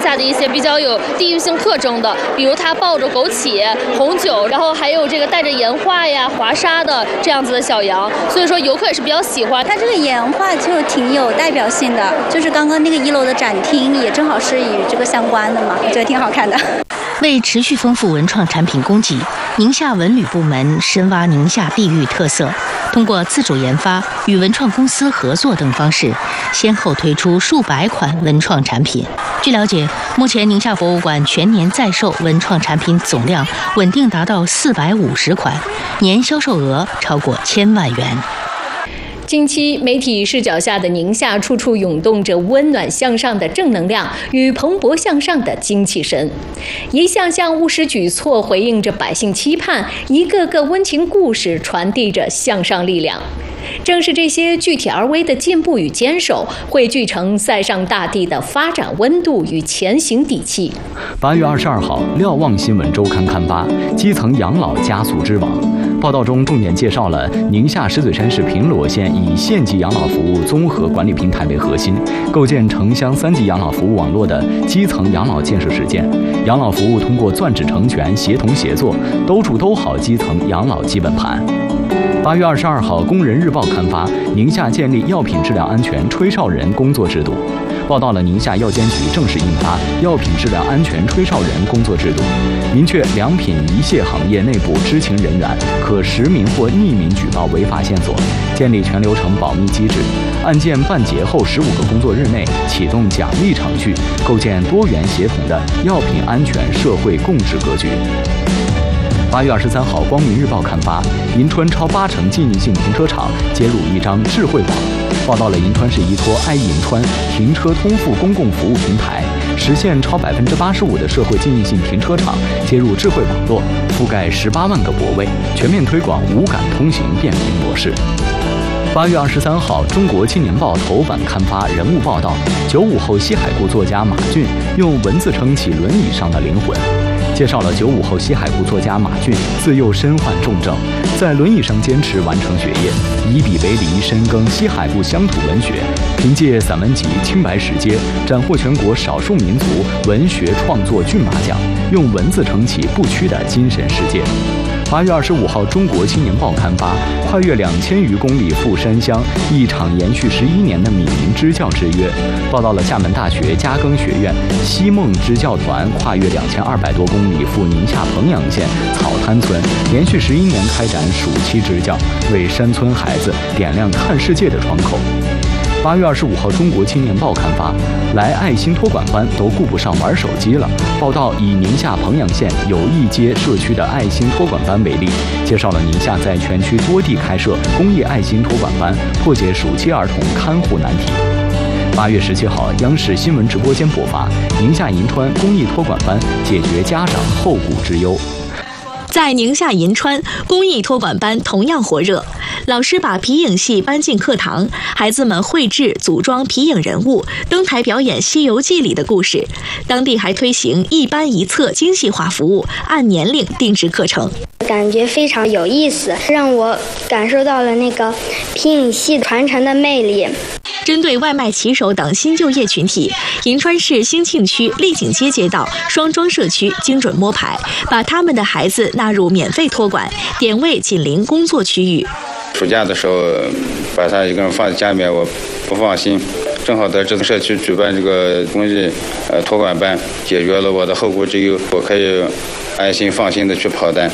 下的一些比较有地域性特征的，比如它抱着枸杞、红酒，然后还有这个带着岩画呀、华沙的这样子的小羊，所以说游客也是比较喜欢。 它这个岩画就挺有代表性的，就是刚刚那个1楼的展厅也正好是与这个相关的嘛，我觉得挺好看的。 为持续丰富文创产品供给，宁夏文旅部门深挖宁夏地域特色，通过自主研发、与文创公司合作等方式，先后推出数百款文创产品。据了解，目前宁夏博物馆全年在售文创产品总量稳定达到450款，年销售额超过1000万元。 近期，媒体视角下的宁夏处处涌动着温暖向上的正能量与蓬勃向上的精气神，一项项务实举措回应着百姓期盼，一个个温情故事传递着向上力量。正是这些具体而微的进步与坚守，汇聚成塞上大地的发展温度与前行底气。 8月22号，瞭望新闻周刊刊发《基层养老加速之网》。报道中重点介绍了宁夏石嘴山市平罗县以县级养老服务综合管理平台为核心，构建城乡3级养老服务网络的基层养老建设实践。养老服务通过攥指成拳、协同协作，兜住兜好基层养老基本盘。8月22号，《工人日报》刊发宁夏建立药品质量安全吹哨人工作制度，报道了宁夏药监局正式印发药品质量安全吹哨人工作制度，明确良品仪械行业内部知情人员可实名或匿名举报违法线索，建立全流程保密机制，案件办结后15个工作日内启动奖励程序，构建多元协同的药品安全社会共治格局。8月23号，《光明日报》刊发银川超80%记忆性停车场接入一张智慧网，报道了银川市依托爱银川停车通付公共服务平台，实现超85%的社会记忆性停车场接入智慧网络，覆盖18万个泊位，全面推广无感通行便民模式。8月23号，《中国青年报》头版刊发人物报道，95后西海固作家马骏用文字撑起轮椅上的灵魂。介绍了95后西海固作家马骏自幼身患重症，在轮椅上坚持完成学业，以笔为犁，深耕西海固乡土文学，凭借散文集《青白石阶》斩获全国少数民族文学创作骏马奖，用文字撑起不屈的精神世界。8月25号，《中国青年报》刊发跨越2000余公里赴山乡，一场延续11年的闽宁支教之约，报道了厦门大学嘉庚学院西梦支教团跨越2200多公里赴宁夏彭阳县草滩村，连续11年开展暑期支教，为山村孩子点亮看世界的窗口。8月25号，《中国青年报》刊发来爱心托管班都顾不上玩手机了，报道以宁夏彭阳县友谊街社区的爱心托管班为例，介绍了宁夏在全区多地开设公益爱心托管班，破解暑期儿童看护难题。8月17号，央视新闻直播间播发宁夏银川公益托管班解决家长后顾之忧。 在宁夏银川，公益托管班同样火热。老师把皮影戏搬进课堂，孩子们绘制、组装皮影人物，登台表演《西游记》里的故事。当地还推行一班一册精细化服务，按年龄定制课程。 感觉非常有意思，让我感受到了那个皮影戏传承的魅力。 针对外卖骑手等新就业群体，银川市兴庆区丽景街街道双庄社区精准摸排，把他们的孩子纳入免费托管，点位紧邻工作区域。 暑假的时候，把他一个人放在家里面，我不放心。正好在这个社区举办这个公益托管班，解决了我的后顾之忧，我可以安心放心的去跑单。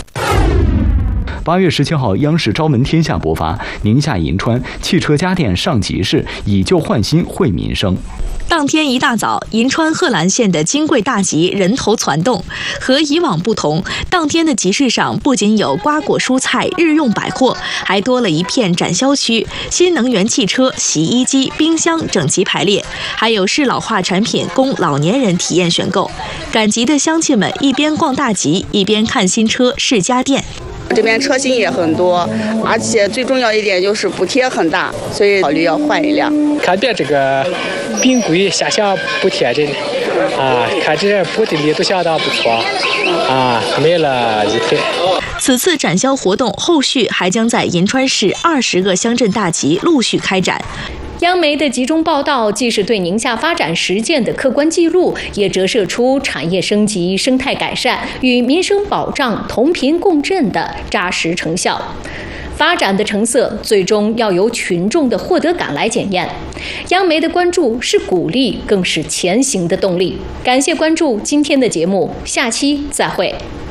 8月17号，央视朝闻天下播发宁夏银川汽车家电上集市，以旧换新惠民生。 当天一大早，银川贺兰县的金贵大集人头攒动。和以往不同，当天的集市上不仅有瓜果蔬菜、日用百货，还多了一片展销区，新能源汽车、洗衣机、冰箱整齐排列，还有适老化产品供老年人体验选购。赶集的乡亲们一边逛大集，一边看新车试家电。 这边车型也很多，而且最重要一点就是补贴很大，所以考虑要换一辆。 看点这个冰柜下乡补贴着呢，看这补的力度相当不错，买了1台。 此次展销活动后续还将在银川市20个乡镇大集陆续开展。 央媒的集中报道，既是对宁夏发展实践的客观记录，也折射出产业升级、生态改善与民生保障同频共振的扎实成效。发展的成色，最终要由群众的获得感来检验。央媒的关注是鼓励，更是前行的动力。感谢关注今天的节目，下期再会。